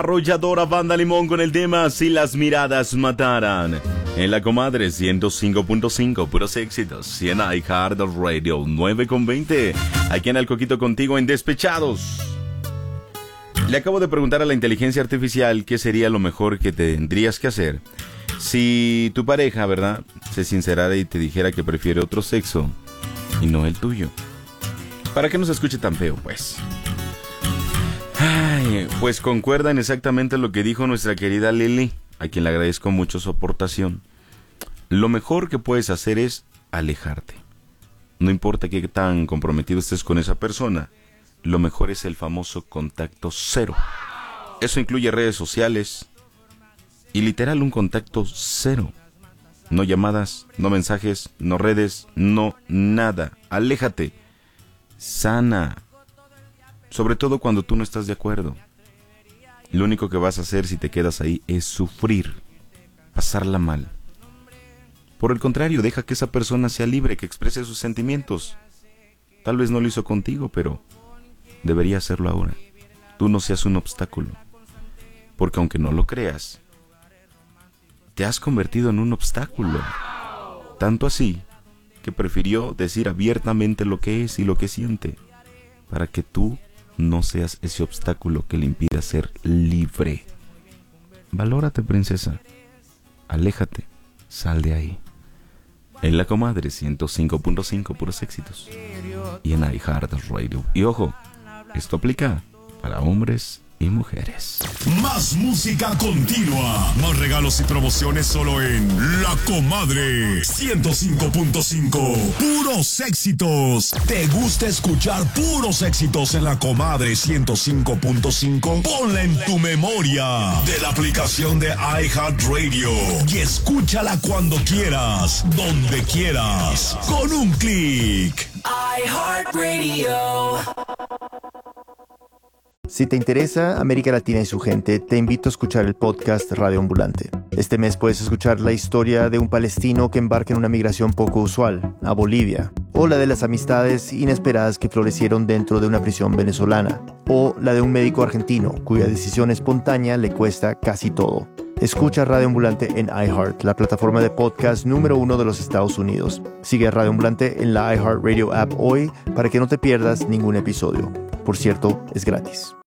Arrolladora Banda Limón con el tema Si las miradas mataran. En la Comadre 105.5, puros éxitos. Y en iHeartRadio 9.20. Aquí en El Coquito contigo en Despechados. Le acabo de preguntar a la inteligencia artificial qué sería lo mejor que tendrías que hacer si tu pareja, ¿verdad?, se sincerara y te dijera que prefiere otro sexo y no el tuyo. Para que no se escuche tan feo, pues. Ay, pues concuerdan exactamente lo que dijo nuestra querida Lili, a quien le agradezco mucho su aportación. Lo mejor que puedes hacer es alejarte. No importa qué tan comprometido estés con esa persona, lo mejor es el famoso contacto cero. Eso incluye redes sociales y literal un contacto cero. No llamadas, no mensajes, no redes, no nada. Aléjate. Sana. Sobre todo cuando tú no estás de acuerdo. Lo único que vas a hacer si te quedas ahí es sufrir, pasarla mal. Por el contrario, deja que esa persona sea libre, que exprese sus sentimientos. Tal vez no lo hizo contigo, pero debería hacerlo ahora. Tú no seas un obstáculo. Porque aunque no lo creas, te has convertido en un obstáculo. Tanto así que prefirió decir abiertamente lo que es y lo que siente, para que tú no seas ese obstáculo que le impida ser libre. Valórate, princesa. Aléjate. Sal de ahí. En la Comadre 105.5, puros éxitos. Y en iHeartRadio. Y ojo, esto aplica para hombres y mujeres. Más música continua. Más regalos y promociones solo en La Comadre 105.5. Puros éxitos. ¿Te gusta escuchar puros éxitos en La Comadre 105.5? Ponla en tu memoria de la aplicación de iHeartRadio y escúchala cuando quieras, donde quieras, con un clic. iHeartRadio. Si te interesa América Latina y su gente, te invito a escuchar el podcast Radio Ambulante. Este mes puedes escuchar la historia de un palestino que embarca en una migración poco usual, a Bolivia, o la de las amistades inesperadas que florecieron dentro de una prisión venezolana, o la de un médico argentino cuya decisión espontánea le cuesta casi todo. Escucha Radio Ambulante en iHeart, la plataforma de podcast número 1 de los Estados Unidos. Sigue a Radio Ambulante en la iHeartRadio app hoy para que no te pierdas ningún episodio. Por cierto, es gratis.